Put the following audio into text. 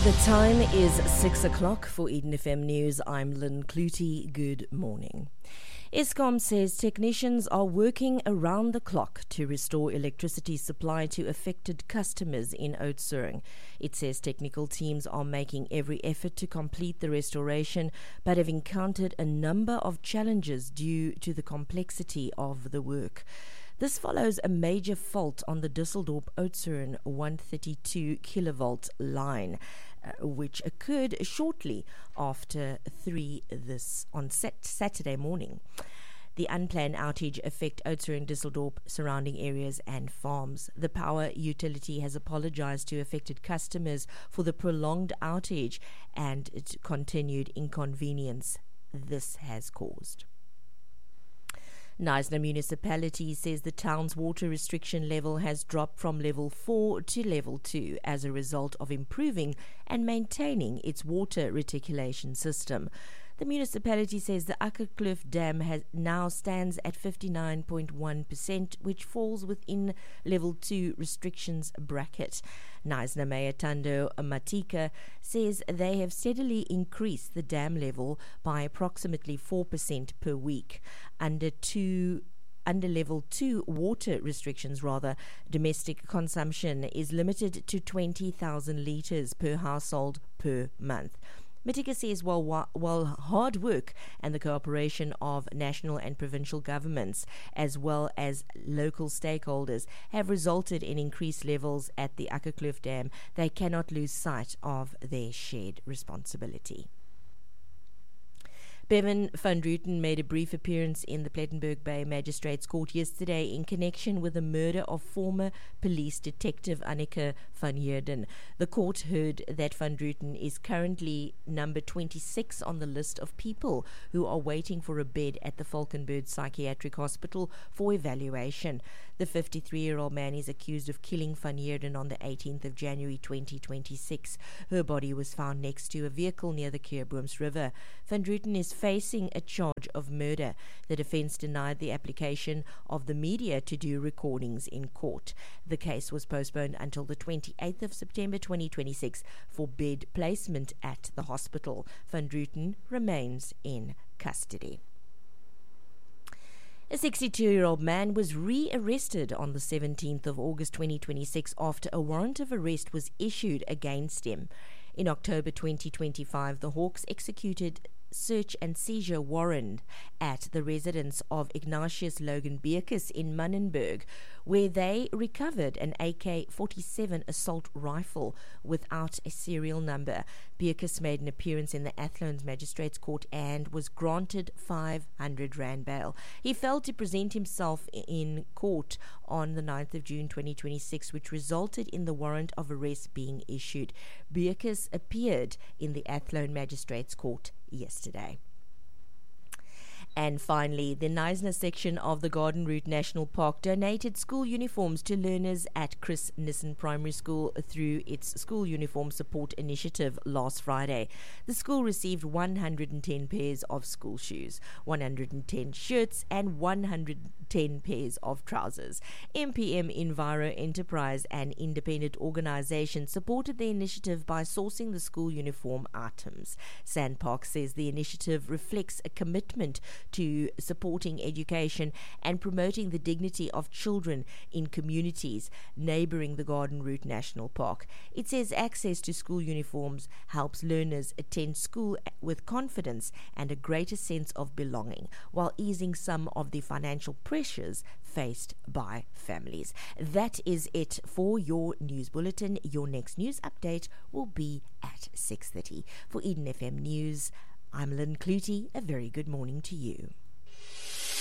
The time is 6 o'clock for Eden FM News. I'm Lynn Clutie. Good morning. Eskom says technicians are working around the clock to restore electricity supply to affected customers in Oudtshoorn. It says technical teams are making every effort to complete the restoration, but have encountered a number of challenges due to the complexity of the work. This follows a major fault on the Düsseldorp-Oudtshoorn 132 kilovolt line, which occurred shortly after 3 on Saturday morning. The unplanned outage affected Oudtshoorn, Düsseldorp, surrounding areas and farms. The power utility has apologized to affected customers for the prolonged outage and continued inconvenience this has caused. Knysna Municipality says the town's water restriction level has dropped from level 4 to level 2 as a result of improving and maintaining its water reticulation system. The municipality says the Akkerkloof Dam now stands at 59.1%, which falls within level 2 restrictions bracket. Knysna Mayor Thando Matika says they have steadily increased the dam level by approximately 4% per week. Under level 2 water restrictions, domestic consumption is limited to 20,000 litres per household per month. Matika says while hard work and the cooperation of national and provincial governments as well as local stakeholders have resulted in increased levels at the Akkerkloof Dam, they cannot lose sight of their shared responsibility. Bevan van Rooten made a brief appearance in the Plettenberg Bay Magistrates Court yesterday in connection with the murder of former police detective Anneke van Heerden. The court heard that van Rooten is currently number 26 on the list of people who are waiting for a bed at the Valkenburg Psychiatric Hospital for evaluation. The 53-year-old man is accused of killing van Heerden on the 18th of January 2026. Her body was found next to a vehicle near the Keerbooms River. Van Rooten is facing a charge of murder. The defense denied the application of the media to do recordings in court. The case was postponed until the 28th of September 2026 for bed placement at the hospital. Van Rooten remains in custody. A 62-year-old man was re-arrested on the 17th of August 2026 after a warrant of arrest was issued against him. In October 2025, the Hawks executed search and seizure warrant at the residence of Ignatius Logan Beerkus in Munnenberg, where they recovered an AK-47 assault rifle without a serial number. Beerkus made an appearance in the Athlone Magistrates Court and was granted 500 rand bail. He failed to present himself in court on the 9th of June 2026, which resulted in the warrant of arrest being issued. Beerkus appeared in the Athlone Magistrates Court yesterday. And finally, the Knysna section of the Garden Route National Park donated school uniforms to learners at Chris Nissen Primary School through its School Uniform Support Initiative last Friday. The school received 110 pairs of school shoes, 110 shirts and 110 pairs of trousers. MPM Enviro Enterprise, an independent organization, supported the initiative by sourcing the school uniform items. Sandpark says the initiative reflects a commitment to supporting education and promoting the dignity of children in communities neighbouring the Garden Route National Park. It says access to school uniforms helps learners attend school with confidence and a greater sense of belonging, while easing some of the financial pressures faced by families. That is it for your news bulletin. Your next news update will be at 6:30. For Eden FM News, I'm Lynn Clutie. A very good morning to you.